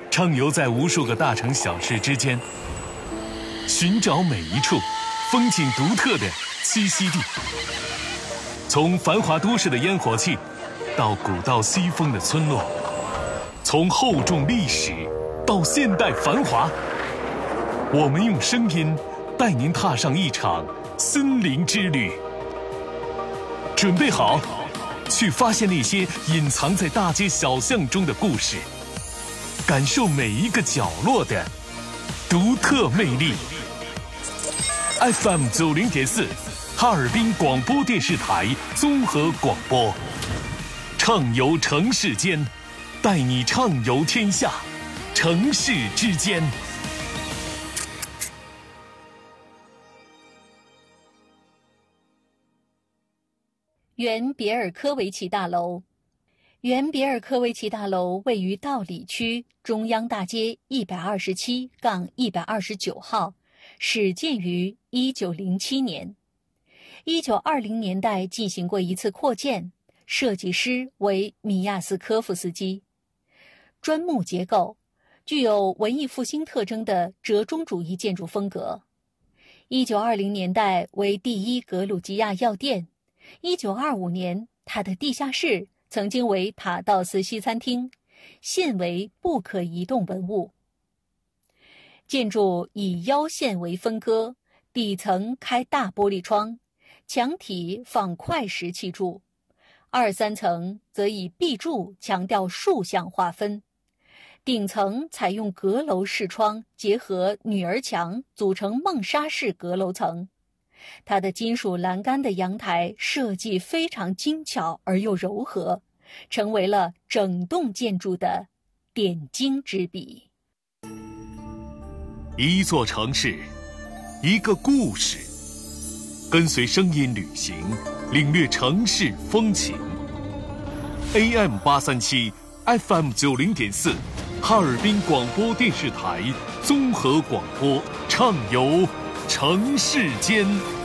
畅游在无数个大城小市之间，寻找每一处风景独特的栖息地。从繁华都市的烟火气，到古道西风的村落，从厚重历史到现代繁华，我们用声音带您踏上一场森林之旅。准备好，去发现那些隐藏在大街小巷中的故事，感受每一个角落的独特魅力。FM 90.4，哈尔滨广播电视台综合广播，畅游城市间，带你畅游天下，城市之间。 原别尔科维奇大楼。原别尔科维奇大楼位于道里区中央大街127-129号，始建于1907年。1920年代进行过一次扩建，设计师为米亚斯科夫斯基。砖木结构，具有文艺复兴特征的折中主义建筑风格。1920年代为第一格鲁吉亚药店。1925年，它的地下室曾经为塔道斯西餐厅，现为不可移动文物。建筑以腰线为分割，底层开大玻璃窗，墙体放块石砌筑，2、3层则以壁柱强调竖向划分，顶层采用阁楼式窗结合女儿墙组成梦莎式阁楼层。它的金属栏杆的阳台设计非常精巧而又柔和，成为了整栋建筑的点睛之笔。 一座城市，一个故事，跟随声音旅行，领略城市风情。AM 837 FM 90.4，哈尔滨广播电视台综合广播，畅游城市间。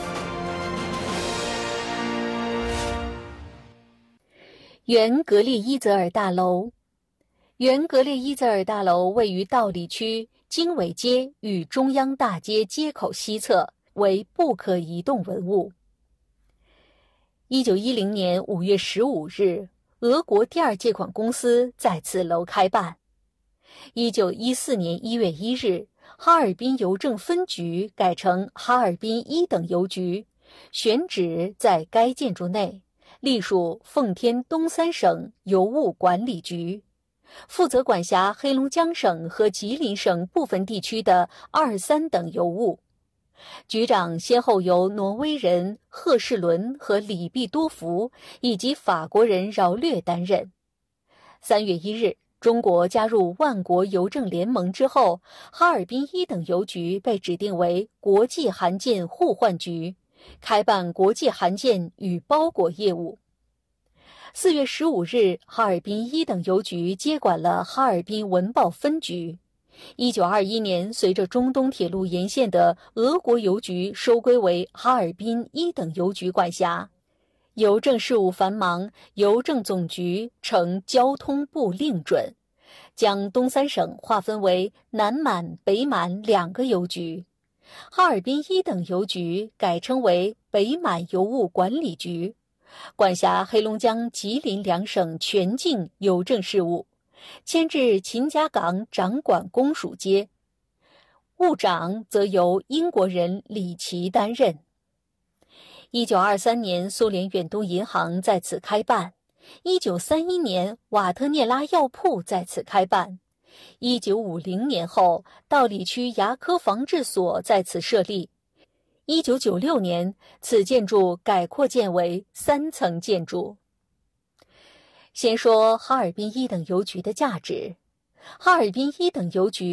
原格列伊泽尔大楼。原格列伊泽尔大楼位于道里区经纬街与中央大街街口西侧，为不可移动文物。1910年5月15日，俄国第2借款公司在此楼开办。1914年1月1日，哈尔滨邮政分局改成哈尔滨1等邮局，选址在该建筑内，隶属奉天东三省邮务管理局，负责管辖黑龙江省和吉林省部分地区的2、3等邮务。局长先后由挪威人赫士伦和里毕多夫以及法国人饶略担任。3月1日，中国加入万国邮政联盟之后，哈尔滨1等邮局被指定为国际函件互换局，开办国际函件与包裹业务。4月15日，哈尔滨1等邮局接管了哈尔滨文报分局。1921年，随着中东铁路沿线的俄国邮局收归为哈尔滨1等邮局管辖。邮政事务繁忙，邮政总局呈交通部令准，将东三省划分为南满、北满2个邮局。哈尔滨1等邮局改称为北满邮务管理局，管辖黑龙江、吉林2省全境邮政事务，迁至秦家岗掌管公署街，务长则由英国人李奇担任。1923年，苏联远东银行在此开办。1931年，瓦特涅拉药铺在此开办。1950年后，道里区牙科防治所在此设立。1996年，此建筑改扩建为3层建筑。先说哈尔滨1等邮局的价值。哈尔滨1等邮局